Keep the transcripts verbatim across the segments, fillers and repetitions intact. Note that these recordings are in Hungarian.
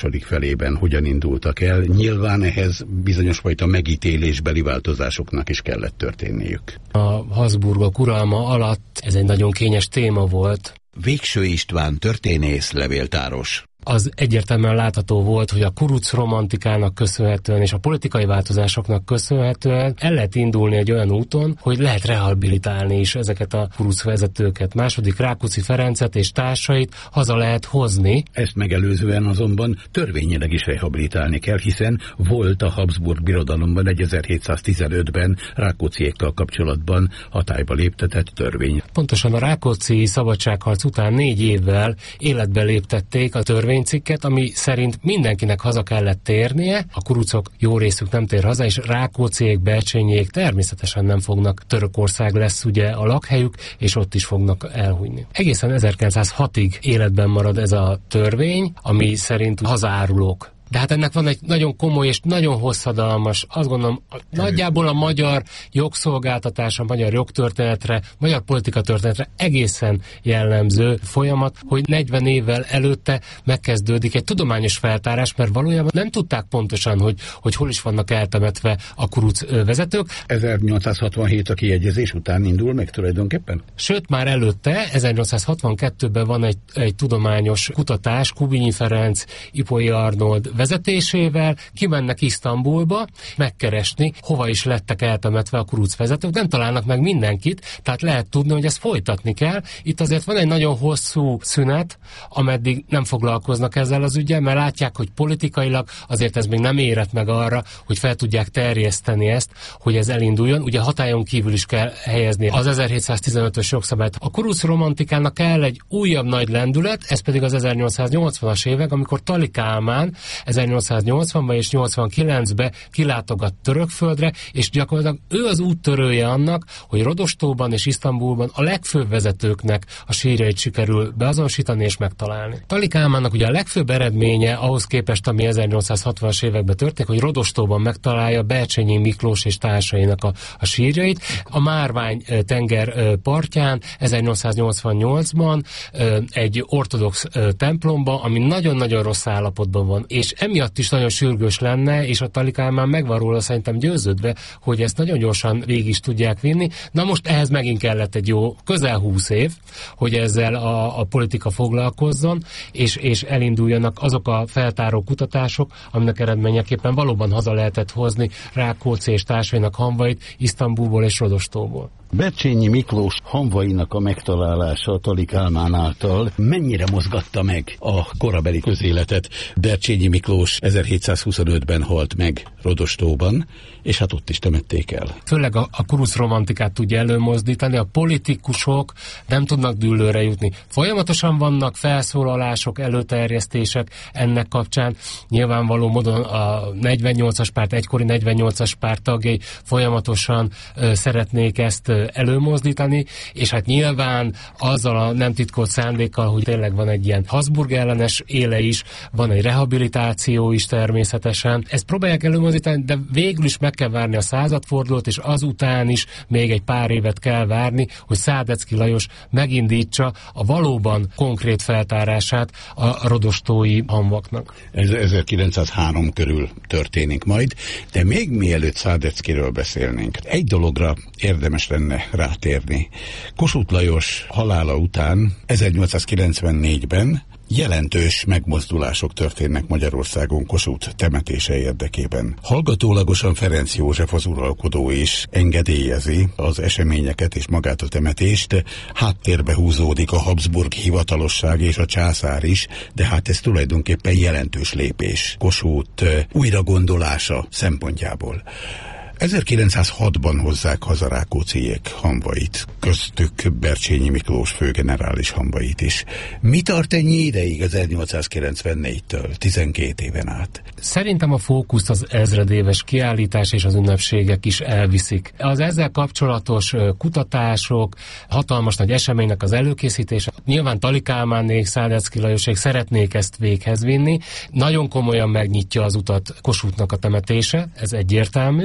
felében hogyan indultak el. Nyilván ehhez bizonyos fajta megítélésbeli változásoknak is kellett történniük. A Habsburgok uralma alatt ez egy nagyon kényes téma volt. Végső István történész, levéltáros. Az egyértelműen látható volt, hogy a kuruc romantikának köszönhetően és a politikai változásoknak köszönhetően el lehet indulni egy olyan úton, hogy lehet rehabilitálni is ezeket a kuruc vezetőket. Második Rákóczi Ferencet és társait haza lehet hozni. Ezt megelőzően azonban törvényileg is rehabilitálni kell, hiszen volt a Habsburg Birodalomban ezerhétszáztizenötben Rákócziékkal kapcsolatban hatályba léptetett törvény. Pontosan a Rákóczi szabadságharc után négy évvel életbe léptették a törvény cikket, ami szerint mindenkinek haza kellett térnie, a kurucok jó részük nem tér haza, és Rákócziék, Bercsényiék természetesen nem fognak, Törökország lesz ugye a lakhelyük, és ott is fognak elhunyni. Egészen ezerkilencszázhatig életben marad ez a törvény, ami szerint hazaárulók. De hát ennek van egy nagyon komoly és nagyon hosszadalmas, azt gondolom, nagyjából a magyar jogszolgáltatás, a magyar jogtörténetre, magyar politikatörténetre egészen jellemző folyamat, hogy negyven évvel előtte megkezdődik egy tudományos feltárás, mert valójában nem tudták pontosan, hogy, hogy hol is vannak eltemetve a kuruc vezetők. ezernyolcszázhatvanhét a kiegyezés után indul meg tulajdonképpen? Sőt, már előtte, ezernyolcszázhatvankettőben van egy, egy tudományos kutatás, Kubinyi Ferenc, Ipoly Arnold vezetésével, kimennek Isztambulba megkeresni, hova is lettek eltemetve a kuruc vezetők. Nem találnak meg mindenkit, tehát lehet tudni, hogy ezt folytatni kell. Itt azért van egy nagyon hosszú szünet, ameddig nem foglalkoznak ezzel az üggyel, mert látják, hogy politikailag azért ez még nem érett meg arra, hogy fel tudják terjeszteni ezt, hogy ez elinduljon. Ugye hatályon kívül is kell helyezni az ezerhétszáztizenötös jogszabályt. A kuruc romantikának kell egy újabb nagy lendület, ez pedig az ezernyolcszáznyolcvanas évek, amikor Thaly Kálmán ezernyolcszáznyolcvanban és nyolcvankilencben kilátogat Törökföldre, és gyakorlatilag ő az úttörője annak, hogy Rodostóban és Isztambulban a legfőbb vezetőknek a sírjait sikerül beazonosítani és megtalálni. Thaly Kálmánnak ugye a legfőbb eredménye ahhoz képest, ami ezernyolcszázhatvanas években történt, hogy Rodostóban megtalálja Bercsényi Miklós és társainak a, a sírjait. A Márvány tenger partján ezernyolcszáznyolcvannyolcban egy ortodox templomban, ami nagyon-nagyon rossz állapotban van, és emiatt is nagyon sürgős lenne, és a Thaly Kálmán meg van róla szerintem győződve, hogy ezt nagyon gyorsan végig is tudják vinni. Na most ehhez megint kellett egy jó közel húsz év, hogy ezzel a, a politika foglalkozzon, és, és elinduljanak azok a feltáró kutatások, aminek eredményeképpen valóban haza lehetett hozni Rákóczi és társainak hamvait Isztambulból és Rodostóból. Bercsényi Miklós hamvainak a megtalálása Thaly Kálmán által mennyire mozgatta meg a korabeli közéletet? Bercsényi Miklós ezerhétszázhuszonötben halt meg Rodostóban, és hát ott is temették el. Főleg a, a kuruc romantikát tudja előmozdítani, a politikusok nem tudnak dűlőre jutni. Folyamatosan vannak felszólalások, előterjesztések ennek kapcsán. Nyilvánvaló módon a negyvennyolcas párt, egykori negyvennyolcas párt tagjai folyamatosan ö, szeretnék ezt ö, előmozdítani, és hát nyilván azzal a nem titkolt szándékkal, hogy tényleg van egy ilyen Habsburg ellenes éle is, van egy rehabilitáció is természetesen. Ezt próbálják előmozdítani, de végül is meg kell várni a századfordulót, és azután is még egy pár évet kell várni, hogy Szádecki Lajos megindítsa a valóban konkrét feltárását a rodostói hamvaknak. Ez ezerkilencszázhárom körül történik majd, de még mielőtt Szádeckiről beszélnénk, egy dologra érdemes lenne rátérni. Kossuth Lajos halála után ezernyolcszázkilencvennégyben jelentős megmozdulások történnek Magyarországon Kossuth temetése érdekében. Hallgatólagosan Ferenc József az uralkodó is engedélyezi az eseményeket és magát a temetést. Háttérbe húzódik a Habsburg hivatalosság és a császár is, de hát ez tulajdonképpen jelentős lépés Kossuth újragondolása szempontjából. ezerkilencszázhatban hozzák haza Rákócziék hamvait, köztük Bercsényi Miklós főgenerális hamvait is. Mi tart ennyi ideig ezernyolcszázkilencvennégytől, tizenkét éven át? Szerintem a fókuszt az ezredéves kiállítás és az ünnepségek is elviszik. Az ezzel kapcsolatos kutatások, hatalmas nagy eseménynek az előkészítése. Nyilván Thaly Kálmánék, Szádecki Lajosék szeretnék ezt véghez vinni. Nagyon komolyan megnyitja az utat Kossuthnak a temetése, ez egyértelmű. Ez egy új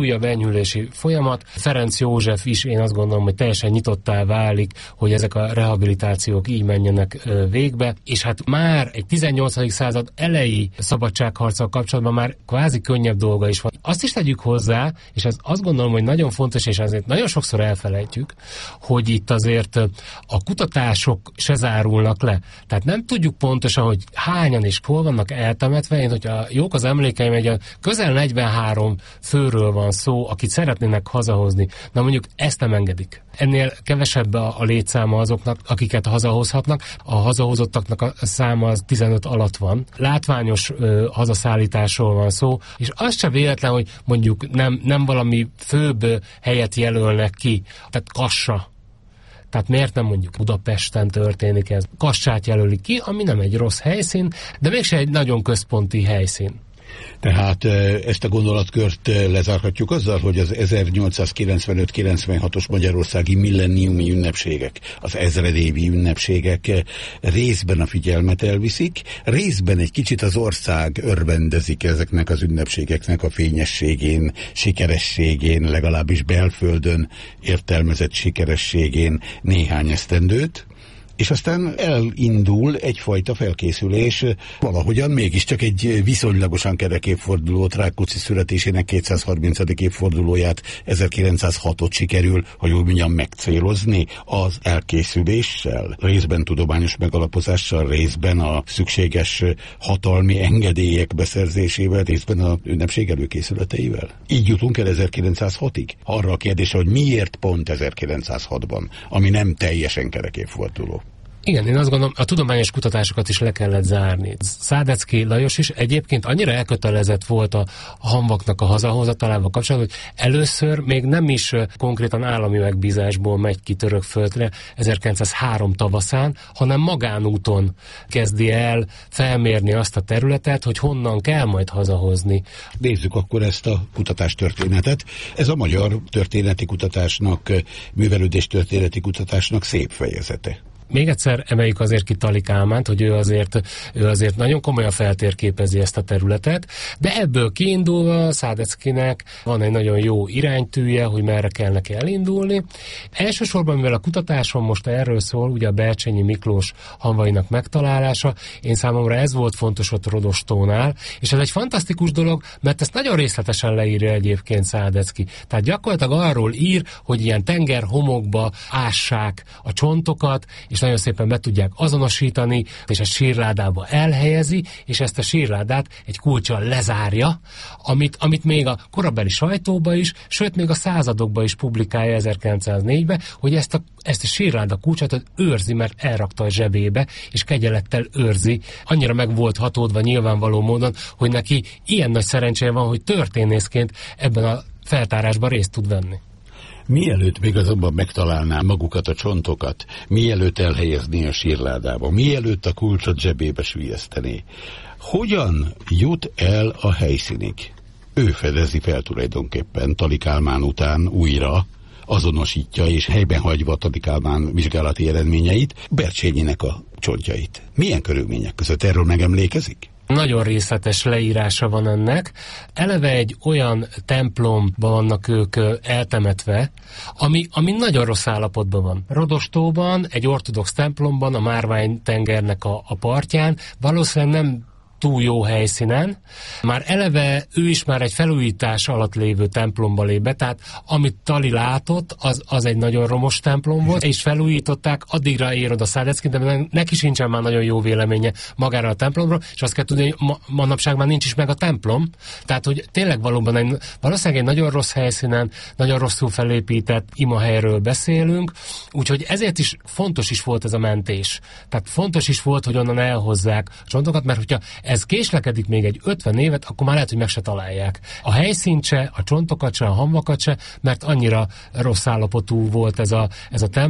újabb enyhülési folyamat. Ferenc József is, én azt gondolom, hogy teljesen nyitottá válik, hogy ezek a rehabilitációk így menjenek végbe, és hát már egy tizennyolcadik század elejé szabadságharccal kapcsolatban már kvázi könnyebb dolga is van. Azt is tegyük hozzá, és ez azt gondolom, hogy nagyon fontos, és azért nagyon sokszor elfelejtjük, hogy itt azért a kutatások se zárulnak le. Tehát nem tudjuk pontosan, hogy hányan és hol vannak eltemetve. Én, hogyha jók az emlékeim, egy közel negyvenhárom főről van szó, akit szeretnének hazahozni. Na mondjuk ezt nem engedik. Ennél kevesebb a, a létszáma azoknak, akiket hazahozhatnak. A hazahozottaknak a száma az tizenöt alatt van. Látványos ö, hazaszállításról van szó, és az sem véletlen, hogy mondjuk nem, nem valami főbb helyet jelölnek ki. Tehát Kassa. Tehát miért nem mondjuk Budapesten történik ez? Kassát jelölik ki, ami nem egy rossz helyszín, de mégse egy nagyon központi helyszín. Tehát ezt a gondolatkört lezárhatjuk azzal, hogy az ezernyolcszázkilencvenöt kilencvenhatos magyarországi millenniumi ünnepségek, az ezredévi ünnepségek részben a figyelmet elviszik, részben egy kicsit az ország örvendezik ezeknek az ünnepségeknek a fényességén, sikerességén, legalábbis belföldön értelmezett sikerességén néhány esztendőt, és aztán elindul egyfajta felkészülés, valahogyan mégiscsak egy viszonylagosan kerek évfordulót, Rákóczi születésének kétszázharmincadik évfordulóját, ezerkilencszázhatot sikerül, ha jól mondjam, megcélozni az elkészüléssel, részben tudományos megalapozással, részben a szükséges hatalmi engedélyek beszerzésével, részben a ünnepség előkészületeivel. Így jutunk el ezerkilencszázhatig. Arra a kérdésre, hogy miért pont ezerkilencszázhatban, ami nem teljesen kerek évforduló. Igen, én azt gondolom, a tudományos kutatásokat is le kellett zárni. Szádecki Lajos is egyébként annyira elkötelezett volt a hamvaknak a hazahozatalával kapcsolatban, hogy először még nem is konkrétan állami megbízásból megy ki Törökföldre ezerkilencszázhárom tavaszán, hanem magánúton kezdi el felmérni azt a területet, hogy honnan kell majd hazahozni. Nézzük akkor ezt a kutatástörténetet. Ez a magyar történeti kutatásnak, művelődés történeti kutatásnak szép fejezete. Még egyszer emeljük azért ki Tali Kálmánt, hogy ő azért, ő azért nagyon komolyan feltérképezi ezt a területet, de ebből kiindulva Szádeckinek van egy nagyon jó iránytűje, hogy merre kell neki elindulni. Elsősorban, mivel a kutatásom most erről szól, ugye a Bercsényi Miklós hamvainak megtalálása, én számomra ez volt fontos ott Rodostónál, és ez egy fantasztikus dolog, mert ezt nagyon részletesen leírja egyébként Szádecki. Tehát gyakorlatilag arról ír, hogy ilyen tengerhomokba ássák a csontokat, és nagyon szépen be tudják azonosítani, és a sírládába elhelyezi, és ezt a sírládát egy kulccsal lezárja, amit, amit még a korabeli sajtóba is, sőt még a századokba is publikálja ezerkilencszáznégyben, hogy ezt a, ezt a sírláda kulcsot őrzi, mert elrakta a zsebébe, és kegyelettel őrzi. Annyira meg volt hatódva nyilvánvaló módon, hogy neki ilyen nagy szerencséje van, hogy történészként ebben a feltárásban részt tud venni. Mielőtt még azonban megtalálná magukat a csontokat, mielőtt elhelyezni a sírládába, mielőtt a kulcsot zsebébe süllyesztené, hogyan jut el a helyszínig? Ő fedezi fel tulajdonképpen Tali Kálmán után újra, azonosítja és helyben hagyva Tali Kálmán vizsgálati eredményeit, Bercsényinek a csontjait. Milyen körülmények között? Erről megemlékezik? Nagyon részletes leírása van ennek. Eleve egy olyan templomban vannak ők eltemetve, ami, ami nagyon rossz állapotban van. Rodostóban, egy ortodox templomban, a Márvány-tengernek a, a partján, valószínűleg nem túl jó helyszínen. Már eleve ő is már egy felújítás alatt lévő templomba lép be, tehát amit Tali látott, az, az egy nagyon romos templom volt, és felújították, addigra ér oda Szádecki, de neki sincsen már nagyon jó véleménye magára a templomról, és azt kell tudni, hogy ma, manapság már nincs is meg a templom, tehát hogy tényleg valóban egy, valószínűleg egy nagyon rossz helyszínen, nagyon rosszul felépített imahelyről beszélünk, úgyhogy ezért is fontos is volt ez a mentés. Tehát fontos is volt, hogy onnan elhozzák a csontokat, mert hogyha ez késlekedik még egy ötven évet, akkor már lehet, hogy meg se találják. A helyszínt se, a csontokat se, a hamvakat se, mert annyira rossz állapotú volt ez a, ez a templom.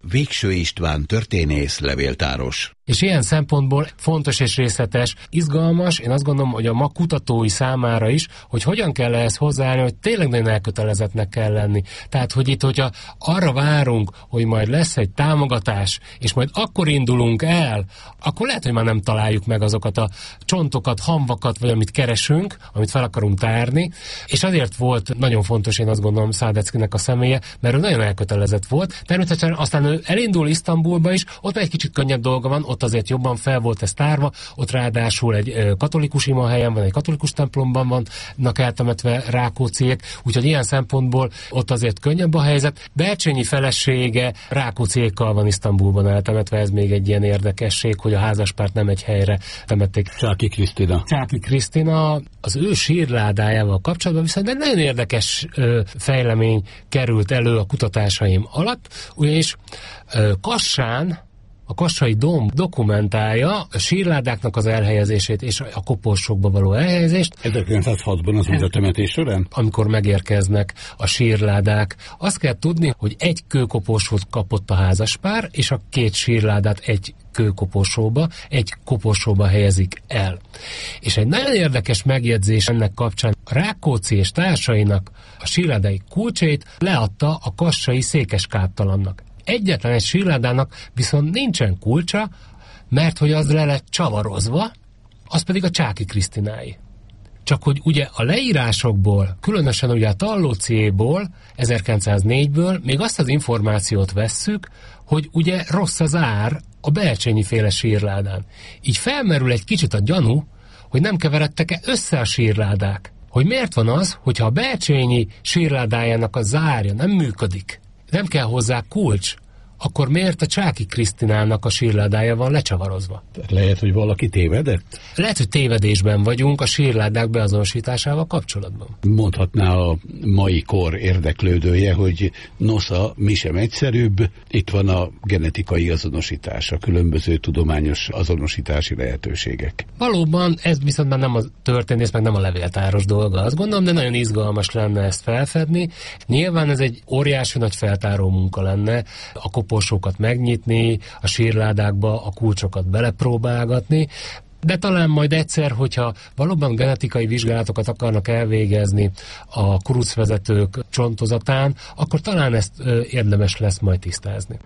Végső István történész, levéltáros. És ilyen szempontból fontos és részletes, izgalmas, én azt gondolom, hogy a ma kutatói számára is, hogy hogyan kell ehhez hozzáállni, hogy tényleg nagyon elkötelezettnek kell lenni. Tehát, hogy itt, hogyha arra várunk, hogy majd lesz egy támogatás, és majd akkor indulunk el, akkor lehet, hogy már nem találjuk meg azokat a csontokat, hamvakat, vagy amit keresünk, amit fel akarunk tárni, és azért volt nagyon fontos, én azt gondolom, Szádeckinek a személye, mert ő nagyon elkötelezett volt. Természetesen aztán ő elindul Isztambulba is, ott egy kicsit könnyebb dolga van, ott azért jobban fel volt ez tárva, ott ráadásul egy katolikus imahelyen van, egy katolikus templomban vannak eltemetve Rákócziék, úgyhogy ilyen szempontból ott azért könnyebb a helyzet. Bercsényi felesége Rákócziékkal van Isztambulban eltemetve, ez még egy ilyen érdekesség, hogy a házaspárt nem egy helyre temették. Csáky Krisztina. Csáky Krisztina, az ő sírládájával kapcsolatban viszont egy nagyon érdekes ö, fejlemény került elő a kutatásaim alatt, ugyanis ö, Kassán a kassai dóm dokumentálja a sírládáknak az elhelyezését és a koporsókba való elhelyezést. ezerkilencszázhatban az a temetés során? Amikor megérkeznek a sírládák. Azt kell tudni, hogy egy kőkoporsót kapott a házaspár, és a két sírládát egy kőkoporsóba, egy koporsóba helyezik el. És egy nagyon érdekes megjegyzés ennek kapcsán, Rákóczi és társainak a sírládai kulcsait leadta a kassai székeskáptalannak. Egyetlen egy sírládának viszont nincsen kulcsa, mert hogy az le lett csavarozva, az pedig a Csáky Krisztináé. Csak hogy ugye a leírásokból, különösen ugye a Tallóciéból, ezerkilencszáznégyből még azt az információt vesszük, hogy ugye rossz az ár a Bercsényi féle sírládán. Így felmerül egy kicsit a gyanú, hogy nem keveredtek-e össze a sírládák. Hogy miért van az, hogyha a Bercsényi sírládájának a zárja nem működik, nem kell hozzá kulcs, akkor miért a Csáky Krisztinának a sírládája van lecsavarozva? Lehet, hogy valaki tévedett? Lehet, hogy tévedésben vagyunk a sírládák beazonosításával kapcsolatban. Mondhatná a mai kor érdeklődője, hogy nosza, mi sem egyszerűbb, itt van a genetikai azonosítás, a különböző tudományos azonosítási lehetőségek. Valóban, ez viszont már nem a történész, meg nem a levéltáros dolga, azt gondolom, de nagyon izgalmas lenne ezt felfedni. Nyilván ez egy óriási nagy feltáró munka lenne, a koporsókat megnyitni, a sírládákba a kulcsokat belepróbálgatni, de talán majd egyszer, hogyha valóban genetikai vizsgálatokat akarnak elvégezni a kurucvezetők csontozatán, akkor talán ezt érdemes lesz majd tisztázni.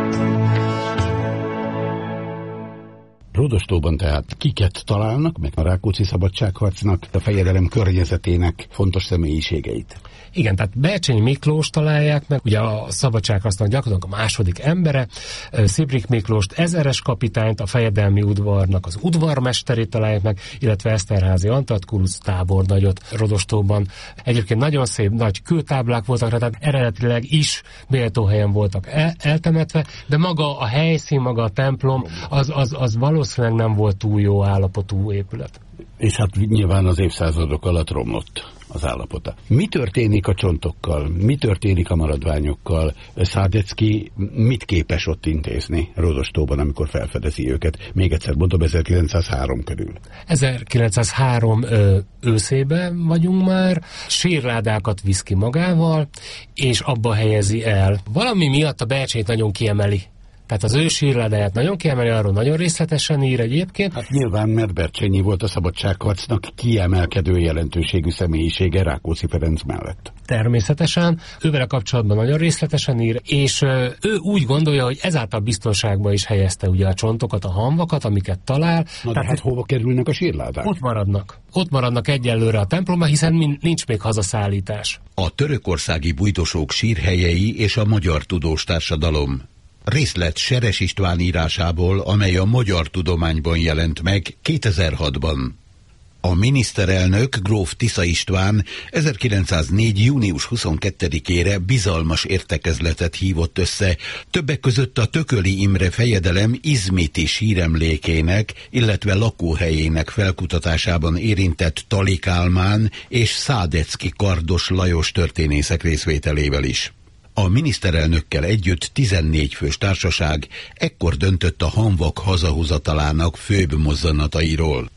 Ródostóban tehát kiket találnak, meg a Rákóczi szabadságharcnak, a fejedelem környezetének fontos személyiségeit? Igen, tehát Bercsényi Miklós találják meg, ugye a szabadságharcnak gyakorlatilag a második embere, Szibrik Miklóst, ezeres kapitányt, a fejedelmi udvarnak az udvarmesterét találják meg, illetve Eszterházy Antalt, kuruc tábornagyot Rodostóban. Egyébként nagyon szép nagy kőtáblák voltak, tehát eredetileg is méltó helyen voltak el- eltemetve, de maga a helyszín, maga a templom, az, az, az valószínűleg nem volt túl jó állapotú épület. És hát nyilván az évszázadok alatt romlott az állapota. Mi történik a csontokkal? Mi történik a maradványokkal? Szádecki mit képes ott intézni Rodostóban, amikor felfedezi őket? Még egyszer mondom, ezerkilencszázhárom körül. ezerkilencszázhárom ö, őszében vagyunk már, sírládákat visz ki magával, és abba helyezi el. Valami miatt a Bercsényit nagyon kiemeli. Tehát az ő sírládáját nagyon kiemeli, arról nagyon részletesen ír egyébként. Hát nyilván, mert Bercsényi volt a szabadságharcnak kiemelkedő jelentőségű személyisége Rákóczi Ferenc mellett. Természetesen, ővel kapcsolatban nagyon részletesen ír, és ö, ő úgy gondolja, hogy ezáltal biztonságba is helyezte ugye a csontokat, a hamvakat, amiket talál. Na, tehát hát hova kerülnek a sírládák? Ott maradnak. Ott maradnak egyelőre a templomban, hiszen nincs még hazaszállítás. A törökországi bújdosók sírhelyei és a magyar tudós társadalom. Részlet Seres István írásából, amely a Magyar Tudományban jelent meg kétezer-hatban. A miniszterelnök gróf Tisza István ezerkilencszáznégy. június huszonkettedikére bizalmas értekezletet hívott össze, többek között a Tököli Imre fejedelem izmiti síremlékének, illetve lakóhelyének felkutatásában érintett Tali Kálmán és Szádecki Kardos Lajos történészek részvételével is. A miniszterelnökkel együtt tizennégy fős társaság ekkor döntött a hamvak hazahozatalának főbb mozzanatairól.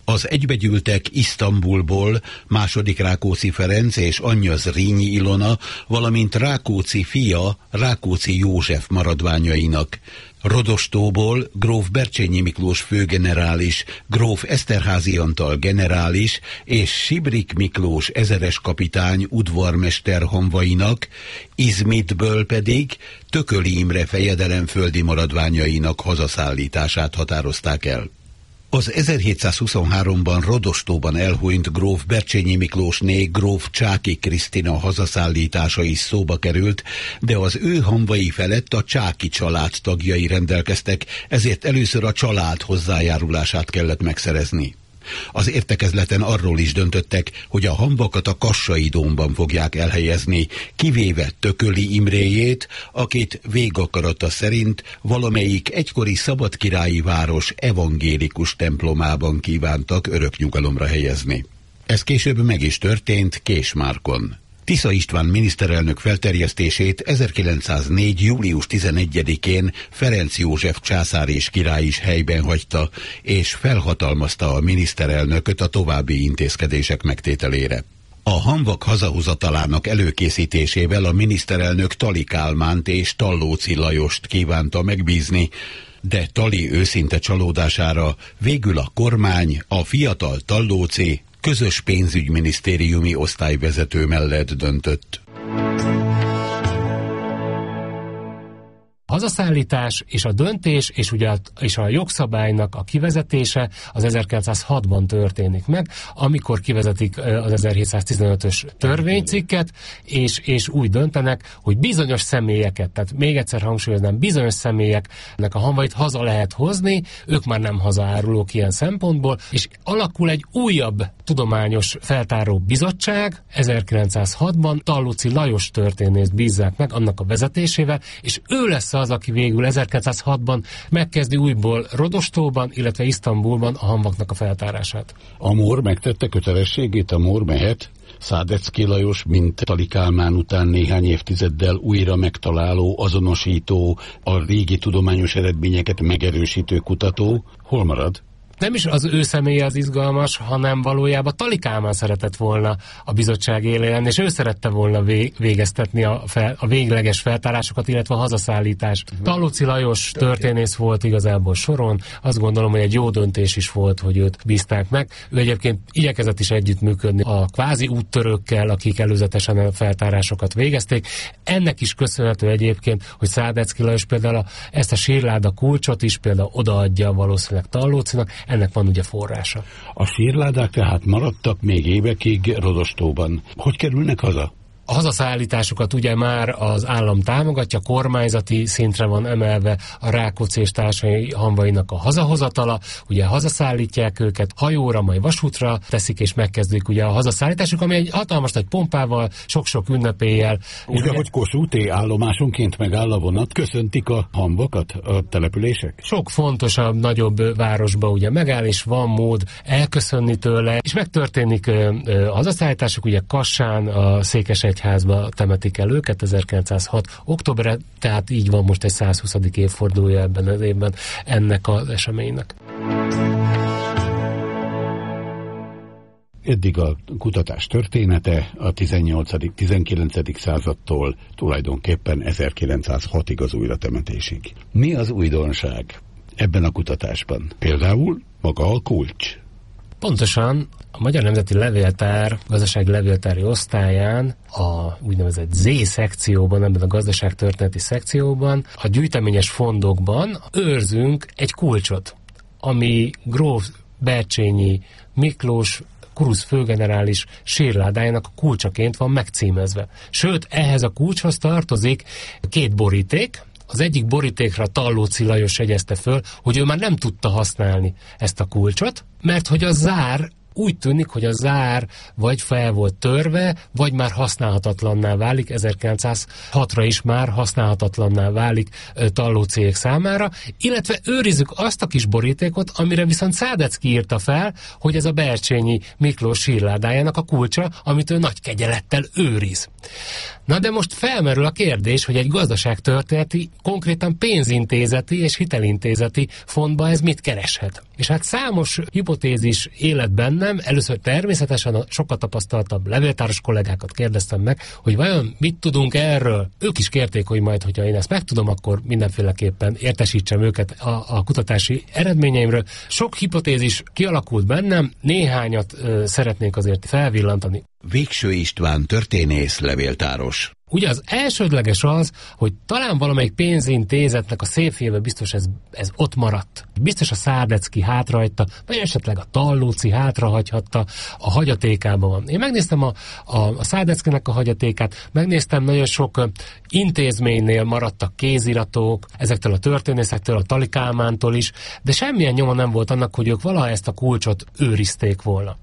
Az egybegyűltek Isztambulból második Rákóczi Ferenc és anyja Zrínyi Ilona, valamint Rákóczi fia Rákóczi József maradványainak. Rodostóból gróf Bercsényi Miklós főgenerális, gróf Eszterházy Antal generális és Sibrik Miklós ezeres kapitány udvarmester hamvainak, Izmitből pedig Tököli Imre fejedelemföldi maradványainak hazaszállítását határozták el. Az ezerhétszázhuszonháromban Rodostóban elhunyt gróf Bercsényi Miklósné gróf Csáky Krisztina hazaszállítása is szóba került, de az ő hamvai felett a Csáky család tagjai rendelkeztek, ezért először a család hozzájárulását kellett megszerezni. Az értekezleten arról is döntöttek, hogy a hamvakat a Kassai dómban fogják elhelyezni, kivéve Tököli Imréjét, akit végakarata szerint valamelyik egykori szabadkirályi város evangélikus templomában kívántak öröknyugalomra helyezni. Ez később meg is történt Késmárkon. Tisza István miniszterelnök felterjesztését ezerkilencszáznégy. július tizenegyedikén Ferenc József császár és király is helyben hagyta, és felhatalmazta a miniszterelnököt a további intézkedések megtételére. A hamvak hazahozatalának előkészítésével a miniszterelnök Tali Kálmánt és Tallóczy Lajost kívánta megbízni, de Tali őszinte csalódására végül a kormány a fiatal Tallóczy közös pénzügyminisztériumi osztályvezető mellett döntött. Hazaszállítás és a döntés és ugye a, és a jogszabálynak a kivezetése az ezerkilencszázhatban történik meg, amikor kivezetik az ezerhétszáztizenötös törvénycikket, és, és úgy döntenek, hogy bizonyos személyeket, tehát még egyszer hangsúlyoznám, bizonyos személyeknek a hamvait haza lehet hozni, ők már nem hazaárulók ilyen szempontból, és alakul egy újabb tudományos feltáró bizottság, ezerkilencszázhatban Tallóczy Lajos történészt bízzák meg annak a vezetésével, és ő lesz az, aki végül ezerkilencszázhatban megkezdi újból Rodostóban, illetve Isztambulban a hamvaknak a feltárását. A MOR megtette kötelességét, a MOR mehet. Szádecki Lajos, mint Tali Kálmán után néhány évtizeddel újra megtaláló, azonosító, a régi tudományos eredményeket megerősítő kutató. Hol marad? Nem is az ő személye az izgalmas, hanem valójában Tali Kálmán szeretett volna a bizottság élén, és ő szerette volna végeztetni a, fel, a végleges feltárásokat, illetve a hazaszállítást. Uh-huh. Tallóczy Lajos történész volt igazából soron, azt gondolom, hogy egy jó döntés is volt, hogy őt bízták meg. Ő egyébként igyekezett is együttműködni a kvázi úttörőkkel, akik előzetesen a feltárásokat végezték. Ennek is köszönhető egyébként, hogy Szádecki Lajos például a, ezt a sírláda kulcsot is például odaadja valószínűleg Tallóczynak. Ennek van ugye forrása. A sírládák tehát maradtak még évekig Rodostóban. Hogy kerülnek haza? A hazaszállításokat ugye már az állam támogatja, kormányzati szintre van emelve a Rákóczi és társai hamvainak a hazahozatala, ugye hazaszállítják őket hajóra, majd vasútra teszik, és megkezdik ugye a hazaszállításuk, ami egy hatalmas nagy pompával, sok-sok ünnepéllyel. Ugye, hogy Kossuth állomásonként megáll a vonat, köszöntik a hamvakat a települések? Sok fontosabb, nagyobb városba ugye megáll, és van mód elköszönni tőle, és megtörténik a hazaszállításuk, ugye Kassán, a Székesegyházba egyházba temetik el őket ezerkilencszázhat októberre, tehát így van most egy százhuszadik évfordulója ebben az évben ennek az eseménynek. Eddig a kutatás története a tizennyolcadik-tizenkilencedik századtól tulajdonképpen ezerkilencszázhatig az újratemetésig. Mi az újdonság ebben a kutatásban? Például maga a kulcs. Pontosan a Magyar Nemzeti Levéltár gazdasági levéltári osztályán a úgynevezett Z szekcióban, ebben a gazdaságtörténeti szekcióban, a gyűjteményes fondokban őrzünk egy kulcsot, ami gróf Bercsényi Miklós kurusz főgenerális sírládájának a kulcsaként van megcímezve. Sőt, ehhez a kulcshoz tartozik két boríték. Az egyik borítékra Tallóczy Lajos jegyezte föl, hogy ő már nem tudta használni ezt a kulcsot, mert hogy a zár úgy tűnik, hogy a zár vagy fel volt törve, vagy már használhatatlanná válik, ezerkilencszázhatra is már használhatatlanná válik Tallóczyék számára, illetve őrizzük azt a kis borítékot, amire viszont Szádecki írta fel, hogy ez a Bercsényi Miklós sírládájának a kulcsa, amit ő nagy kegyelettel őriz. Na de most felmerül a kérdés, hogy egy gazdaságtörténeti, konkrétan pénzintézeti és hitelintézeti fontba ez mit kereshet? És hát számos hipotézis élet bennem, először természetesen a sokkal tapasztaltabb levéltáros kollégákat kérdeztem meg, hogy vajon mit tudunk erről. Ők is kérték, hogy majd, hogyha én ezt megtudom, akkor mindenféleképpen értesítsem őket a, a kutatási eredményeimről. Sok hipotézis kialakult bennem, néhányat ö, szeretnék azért felvillantani. Végső István történész, levéltáros. Ugye az elsődleges az, hogy talán valamelyik pénzintézetnek a széfjében biztos ez, ez ott maradt. Biztos a Szárdecki hátrahagyta, vagy esetleg a Tallóci hátrahagyhatta, a hagyatékában van. Én megnéztem a, a, a Szárdeckinek a hagyatékát, megnéztem nagyon sok intézménynél maradtak kéziratok, ezektől a történészektől, a Tali Kálmántól is, de semmilyen nyoma nem volt annak, hogy ők valaha ezt a kulcsot őrizték volna.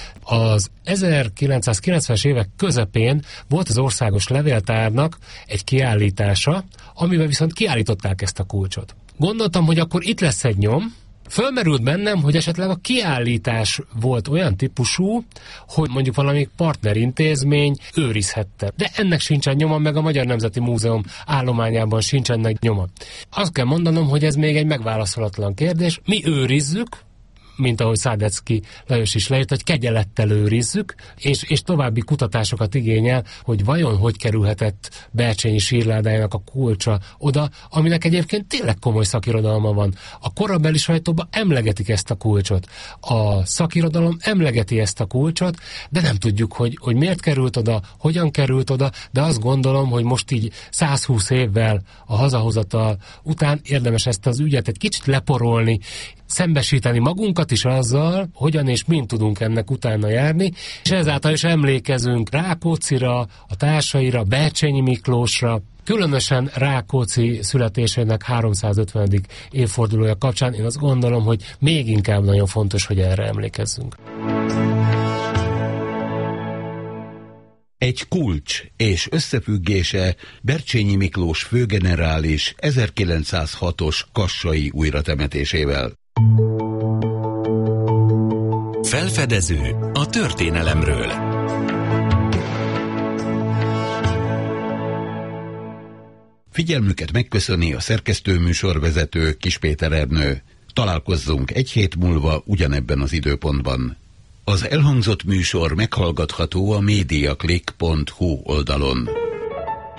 Az ezerkilencszázkilencvenes évek közepén volt az Országos Levéltárnak egy kiállítása, amiben viszont kiállították ezt a kulcsot. Gondoltam, hogy akkor itt lesz egy nyom. Fölmerült bennem, hogy esetleg a kiállítás volt olyan típusú, hogy mondjuk valamelyik partnerintézmény őrizhette. De ennek sincsen nyoma, meg a Magyar Nemzeti Múzeum állományában sincsen nyoma. Azt kell mondanom, hogy ez még egy megválaszolatlan kérdés. Mi őrizzük, mint ahogy Szárdecki Lajos is leírt, hogy kegyelettel őrizzük, és, és további kutatásokat igényel, hogy vajon hogy kerülhetett Bercsényi sírládájának a kulcsa oda, aminek egyébként tényleg komoly szakirodalma van. A korabeli sajtóban emlegetik ezt a kulcsot. A szakirodalom emlegeti ezt a kulcsot, de nem tudjuk, hogy, hogy miért került oda, hogyan került oda, de azt gondolom, hogy most így százhúsz évvel a hazahozatal után érdemes ezt az ügyet egy kicsit leporolni, szembesíteni magunkat is azzal, hogyan és mint tudunk ennek utána járni, és ezáltal is emlékezünk Rákóczira, a társaira, Bercsényi Miklósra, különösen Rákóczi születésének háromszázötvenedik évfordulója kapcsán én azt gondolom, hogy még inkább nagyon fontos, hogy erre emlékezzünk. Egy kulcs és összefüggése Bercsényi Miklós főgenerális ezerkilencszázhatos kassai újratemetésével. Felfedező a történelemről. Figyelmüket megköszöni a szerkesztőműsorvezető Kis Péter Ernő. Találkozzunk egy hét múlva ugyanebben az időpontban. Az elhangzott műsor meghallgatható a mediaclick pont hu oldalon.